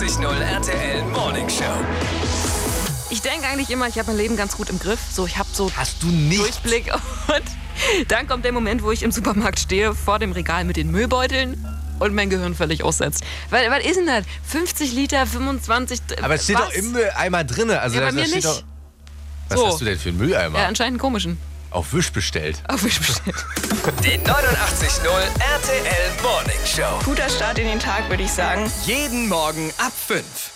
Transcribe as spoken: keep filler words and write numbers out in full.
neunundachtzig Komma null R T L Morning Show. Ich denke eigentlich immer, ich habe mein Leben ganz gut im Griff. So, ich habe so Hast du nicht? Durchblick. Und dann kommt der Moment, wo ich im Supermarkt stehe, vor dem Regal mit den Müllbeuteln und mein Gehirn völlig aussetzt. Weil, was ist denn das? fünfzig Liter, fünfundzwanzig... Aber es steht was? doch im Mülleimer drin. Also Ja, bei das, mir das steht nicht. Doch, was So. hast du denn für einen Mülleimer? Ja, anscheinend einen komischen. Auf Wisch bestellt. Auf mich bestellt. Die neunundachtzig Komma null R T L Morning Show. Guter Start in den Tag, würde ich sagen. Jeden Morgen ab fünf.